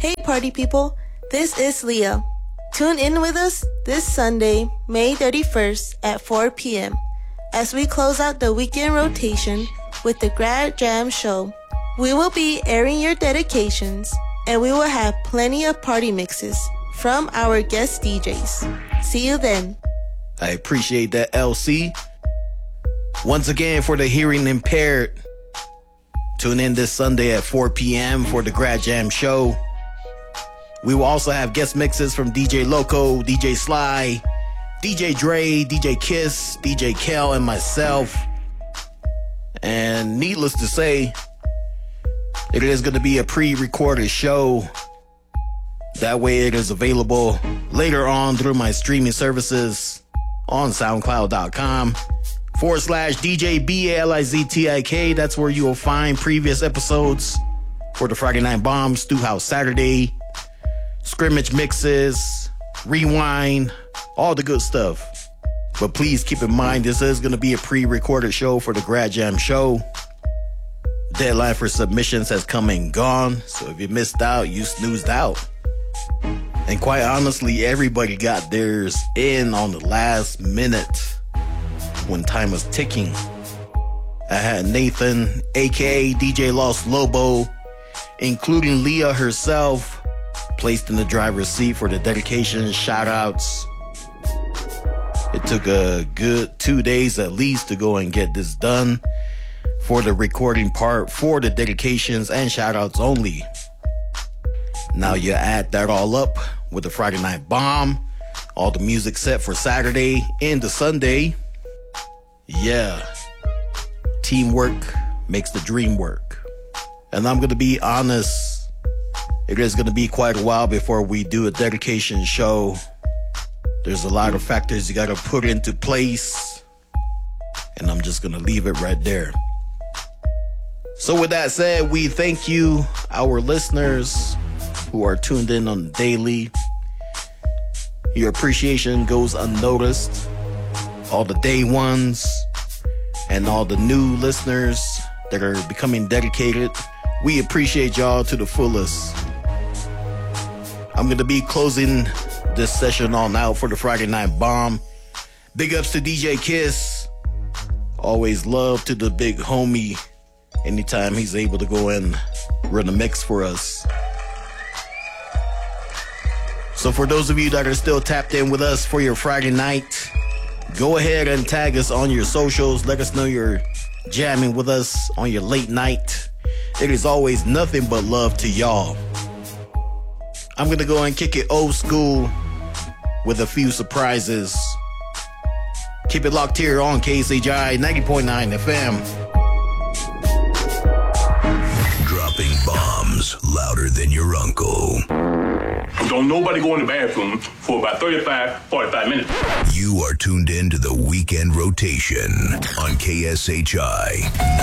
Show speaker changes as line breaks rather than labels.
Hey party people, this is Leah. Tune in with us this Sunday, May 31st at 4 p.m. as we close out the weekend rotation with the Grad Jam Show. We will be airing your dedications and we will have plenty of party mixes from our guest DJs. See you then.
I appreciate that, LC. Once again, for the hearing impaired, tune in this Sunday at 4 p.m. for the Grad Jam Show. We will also have guest mixes from DJ Loco, DJ Sly, DJ Dre, DJ Kiss, DJ Kel, and myself. And needless to say, it is going to be a pre-recorded show. That way it is available later on through my streaming services on SoundCloud.com/DJ BALIZTIK. That's where you will find previous episodes for the Friday Night Bomb, Stew House Saturday, scrimmage mixes, rewind, all the good stuff. But please keep in mind, this is going to be a pre-recorded show for the Grad Jam Show. Deadline for submissions has come and gone, so if you missed out, you snoozed out. And quite honestly, everybody got theirs in on the last minute when time was ticking. I had Nathan, aka DJ Lost Lobo, including Leah herself, placed in the driver's seat for the dedication shout-outs. It took a good 2 days at least to go and get this done for the recording part for the dedications and shout-outs only. Now you add that all up with the Friday Night Bomb, all the music set for Saturday into Sunday. Yeah, teamwork makes the dream work. And I'm going to be honest, it is going to be quite a while before we do a dedication show. There's a lot of factors you got to put into place, and I'm just going to leave it right there. So with that said, we thank you, our listeners who are tuned in on the daily. Your appreciation goes unnoticed. All the day ones and all the new listeners that are becoming dedicated, we appreciate y'all to the fullest. I'm going to be closing this session on out for the Friday Night Bomb. Big ups to DJ Kiss. Always love to the big homie anytime he's able to go and run a mix for us. So for those of you that are still tapped in with us for your Friday night, go ahead and tag us on your socials. Let us know you're jamming with us on your late night. It is always nothing but love to y'all. I'm going to go and kick it old school with a few surprises. Keep it locked here on KSHI 90.9 FM.
Dropping bombs louder than your uncle.
Don't nobody go in the bathroom for about 45 minutes.
You are tuned in to the weekend rotation on KSHI